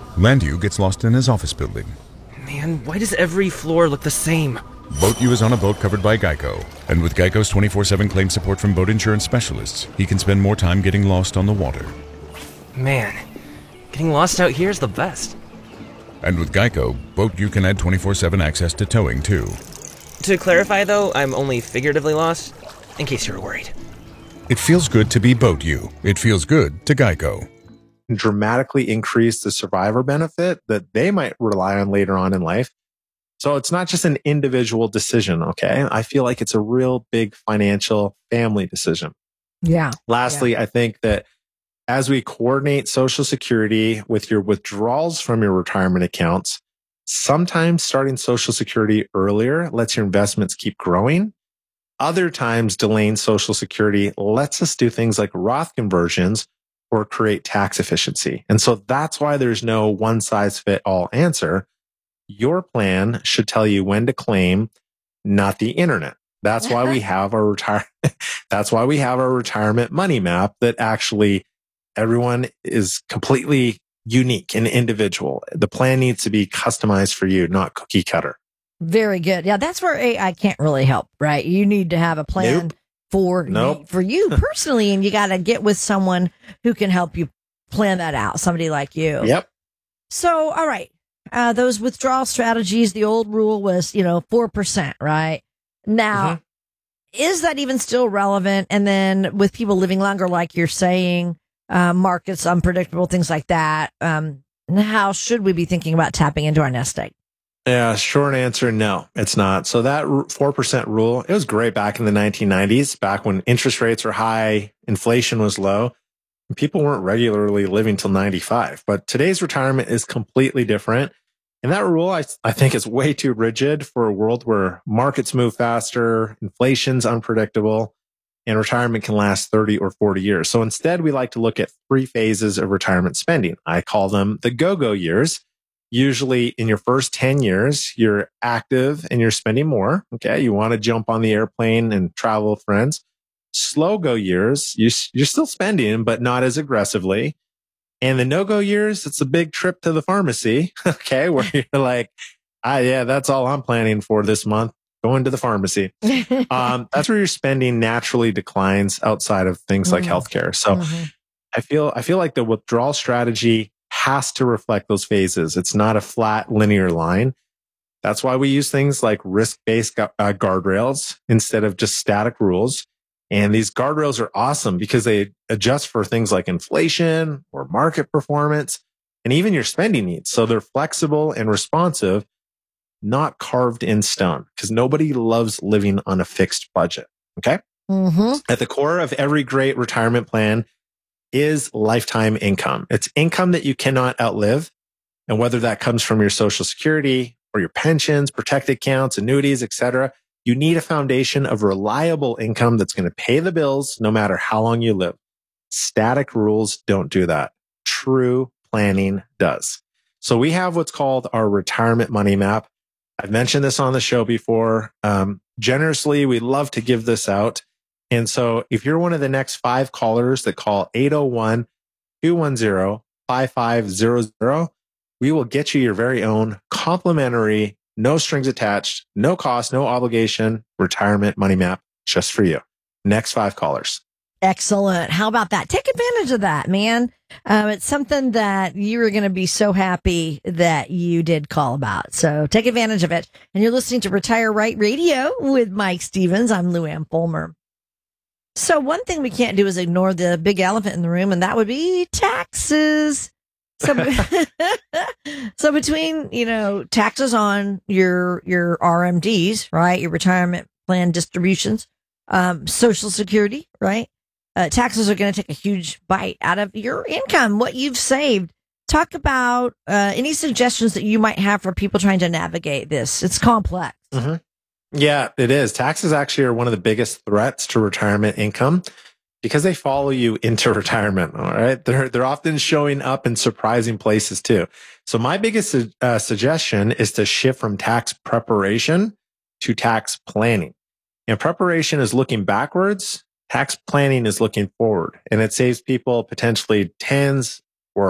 Landu gets lost in his office building. Man, why does every floor look the same? Boat U is on a boat covered by Geico, and with Geico's 24/7 claim support from boat insurance specialists, he can spend more time getting lost on the water. Man, getting lost out here is the best. And with Geico, Boat U can add 24/7 access to towing too. To clarify though, I'm only figuratively lost, in case you were worried. It feels good to be Boat U. It feels good to Geico. Dramatically increase the survivor benefit that they might rely on later on in life. So it's not just an individual decision, okay? I feel like it's a real big financial family decision. Yeah. Lastly, I think that as we coordinate Social Security with your withdrawals from your retirement accounts, sometimes starting Social Security earlier lets your investments keep growing. Other times, delaying Social Security lets us do things like Roth conversions or create tax efficiency. And so that's why there's no one size fit all answer. Your plan should tell you when to claim, not the internet. That's why we have our that's why we have our retirement money map that actually everyone is completely unique and individual. The plan needs to be customized for you, not cookie cutter. Very good. Yeah, that's where AI can't really help, right? You need to have a plan for you personally, and you got to get with someone who can help you plan that out. Somebody like you. Yep. So, all right. Those withdrawal strategies, the old rule was, 4%, right? Now, is that even still relevant? And then with people living longer, like you're saying, markets unpredictable, things like that. How should we be thinking about tapping into our nest egg? Yeah, short answer, no, it's not. So that 4% rule, it was great back in the 1990s, back when interest rates were high, inflation was low, and people weren't regularly living till 95. But today's retirement is completely different. And that rule, I think, is way too rigid for a world where markets move faster, inflation's unpredictable, and retirement can last 30 or 40 years. So instead, we like to look at 3 phases of retirement spending. I call them the go-go years. Usually in your first 10 years, you're active and you're spending more. Okay. You want to jump on the airplane and travel with friends. Slow go years, you're still spending, but not as aggressively. And the no-go years, it's a big trip to the pharmacy. Okay. Where you're like, yeah, that's all I'm planning for this month. Going to the pharmacy. That's where your spending naturally declines outside of things like healthcare. So I feel like the withdrawal strategy has to reflect those phases. It's not a flat linear line. That's why we use things like risk-based guardrails instead of just static rules. And these guardrails are awesome because they adjust for things like inflation or market performance and even your spending needs. So they're flexible and responsive, not carved in stone, because nobody loves living on a fixed budget. Okay. At the core of every great retirement plan is lifetime income. It's income that you cannot outlive. And whether that comes from your Social Security or your pensions, protected accounts, annuities, etc., you need a foundation of reliable income that's going to pay the bills no matter how long you live. Static rules don't do that. True planning does. So we have what's called our retirement money map. I've mentioned this on the show before. Generously, we love to give this out. And so if you're one of the next 5 callers that call 801-210-5500, we will get you your very own complimentary, no strings attached, no cost, no obligation retirement money map just for you. Next 5 callers. Excellent. How about that? Take advantage of that, man. It's something that you are going to be so happy that you did call about. So take advantage of it. And you're listening to Retire Right Radio with Mike Stevens. I'm Lou Ann Fulmer. So one thing we can't do is ignore the big elephant in the room, and that would be taxes. So, so between, taxes on your RMDs, right? Your retirement plan distributions, Social Security, right? Taxes are going to take a huge bite out of your income, what you've saved. Talk about any suggestions that you might have for people trying to navigate this. It's complex. Yeah, it is. Taxes actually are one of the biggest threats to retirement income because they follow you into retirement. All right. They're often showing up in surprising places too. So my biggest suggestion is to shift from tax preparation to tax planning. And preparation is looking backwards. Tax planning is looking forward, and it saves people potentially tens